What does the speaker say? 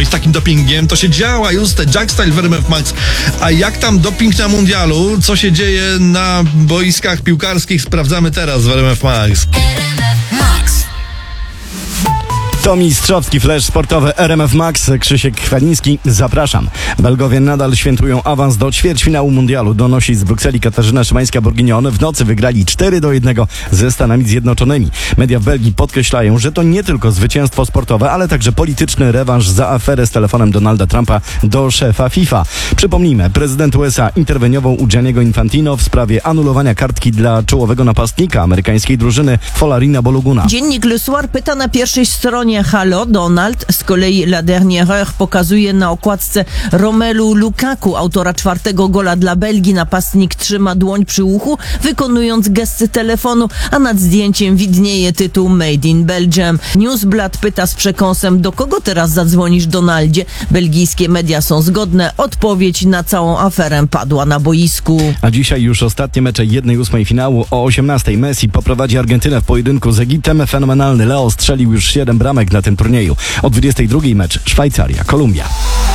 z takim dopingiem, to się działa, just Jack Style w RMF Max. A jak tam doping na mundialu, co się dzieje na boiskach piłkarskich, sprawdzamy teraz w RMF Max. To mistrzowski flash sportowy RMF Max. Krzysiek Chwaliński, zapraszam. Belgowie nadal świętują awans do ćwierćfinału mundialu. Donosi z Brukseli Katarzyna Szymańska-Bourguignon. W nocy wygrali 4-1 ze Stanami Zjednoczonymi. Media w Belgii podkreślają, że to nie tylko zwycięstwo sportowe, ale także polityczny rewanż za aferę z telefonem Donalda Trumpa do szefa FIFA. Przypomnijmy, prezydent USA interweniował u Gianniego Infantino w sprawie anulowania kartki dla czołowego napastnika amerykańskiej drużyny Folarina Bologuna. Dziennik Le Soir pyta na pierwszej stronie: halo, Donald? Z kolei La Dernière Heure pokazuje na okładce Romelu Lukaku, autora 4. gola dla Belgii. Napastnik trzyma dłoń przy uchu, wykonując gesty telefonu, a nad zdjęciem widnieje tytuł Made in Belgium. Newsblad pyta z przekąsem: do kogo teraz zadzwonisz, Donaldzie? Belgijskie media są zgodne. Odpowiedź na całą aferę padła na boisku. A dzisiaj już ostatnie mecze 1/8 finału. O 18:00 Messi poprowadzi Argentynę w pojedynku z Egiptem. Fenomenalny Leo strzelił już 7 bramek na tym turnieju. O 22:00 mecz Szwajcaria, Kolumbia.